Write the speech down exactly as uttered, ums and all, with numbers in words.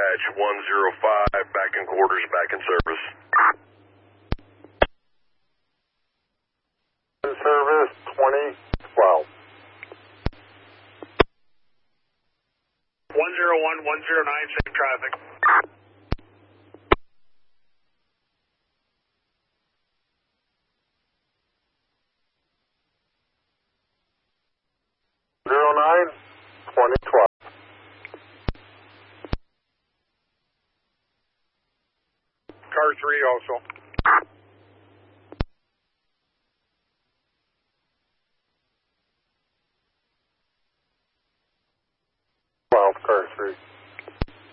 dispatch one zero five, back in quarters, back in service. In service twenty twelve. one zero one, one zero nine, same traffic. zero nine, twenty twelve. Car three also.